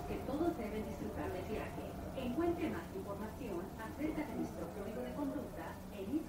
que todos deben disfrutar del viaje. Encuentre más información acerca de nuestro código de conducta en